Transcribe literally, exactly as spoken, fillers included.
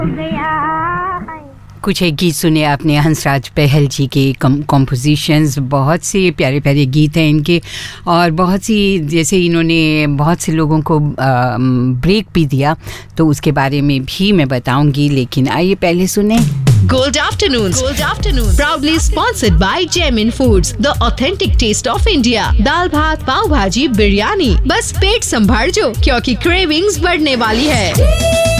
कुछ एक गीत सुने आपने हंसराज पहल जी के कॉम्पोजिशंस, बहुत से प्यारे प्यारे गीत हैं इनके, और बहुत सी जैसे इन्होंने बहुत से लोगों को ब्रेक भी दिया, तो उसके बारे में भी मैं बताऊंगी, लेकिन आइए पहले सुने Gold Afternoons. Gold Afternoons. Proudly sponsored by Jamin Foods, the authentic taste of India. दाल भात, पाव भाजी, बिरयानी, बस पेट संभाल जो, क्योंकि क्रेविंग्स बढ़ने वाली है।